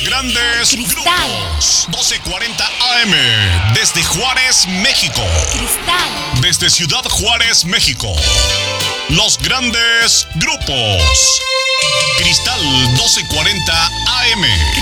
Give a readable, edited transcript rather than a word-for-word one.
grandes Cristal. grupos. 1240 AM. Desde Juárez, México. Cristal. Desde Ciudad Juárez, México. Los grandes grupos. Cristal 1240 AM.